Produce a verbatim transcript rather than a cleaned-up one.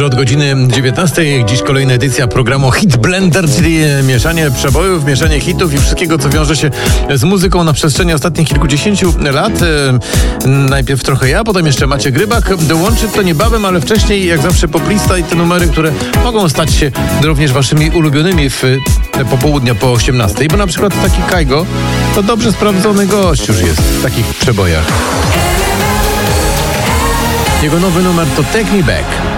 że od godziny dziewiętnastej dziś kolejna edycja programu Hit Blender, czyli mieszanie przebojów, mieszanie hitów i wszystkiego, co wiąże się z muzyką na przestrzeni ostatnich kilkudziesięciu lat. Najpierw trochę ja, potem jeszcze Maciek Rybak. Dołączy to niebawem, ale wcześniej, jak zawsze, poplista i te numery, które mogą stać się również waszymi ulubionymi w popołudnia po osiemnastej, bo na przykład taki Kajgo to dobrze sprawdzony gość już jest w takich przebojach. Jego nowy numer to Take Me Back.